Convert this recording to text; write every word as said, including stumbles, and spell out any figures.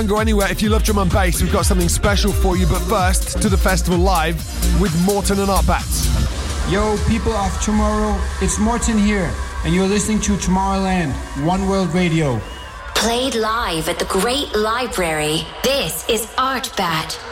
Don't go anywhere. If you love drum and bass, we've got something special for you. But first, to the festival live with Morten and Art Bats. Yo, people of tomorrow, it's Morten here, and you're listening to Tomorrowland, One World Radio. Played live at the Great Library, this is Art Bat.